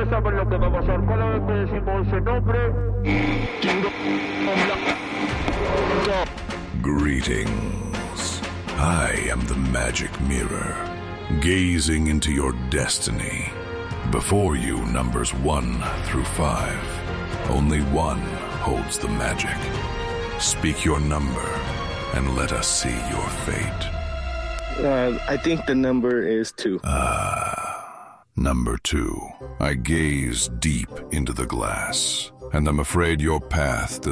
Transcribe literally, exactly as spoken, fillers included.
quiere saber lo que va a pasar cada vez que decimos ese nombre. Greetings. I am the magic mirror, gazing into your destiny. Before you, numbers one through five. Only one holds the magic. Speak your number, and let us see your fate. Uh, I think the number is two. Ah, number two. I gaze deep into the glass, and I'm afraid your path does